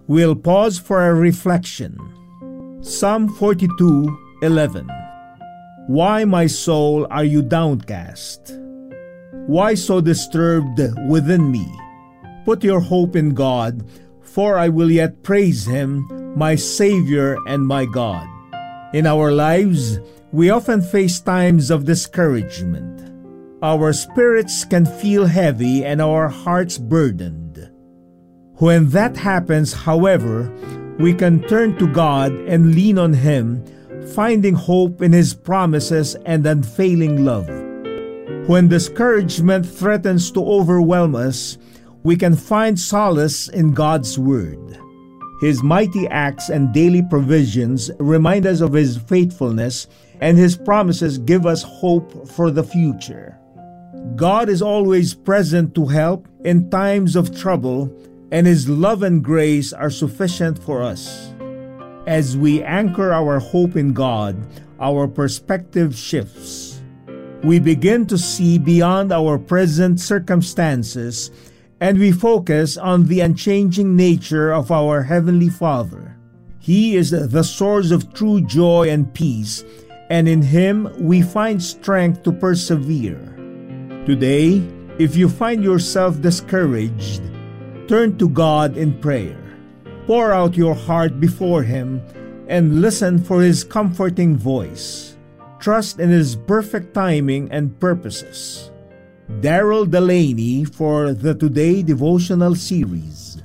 We'll pause for a reflection. Psalm 42:11. Why, my soul, are you downcast? Why so disturbed within me? Put your hope in God, for I will yet praise Him, my Savior and my God. In our lives, we often face times of discouragement. Our spirits can feel heavy and our hearts burdened. When that happens, however, we can turn to God and lean on Him, finding hope in His promises and unfailing love. When discouragement threatens to overwhelm us, we can find solace in God's Word. His mighty acts and daily provisions remind us of His faithfulness, and His promises give us hope for the future. God is always present to help in times of trouble, and His love and grace are sufficient for us. As we anchor our hope in God, our perspective shifts. We begin to see beyond our present circumstances, and we focus on the unchanging nature of our Heavenly Father. He is the source of true joy and peace, and in Him we find strength to persevere. Today, if you find yourself discouraged, turn to God in prayer. Pour out your heart before Him and listen for His comforting voice. Trust in His perfect timing and purposes. Daryl Delaney for the Today Devotional Series.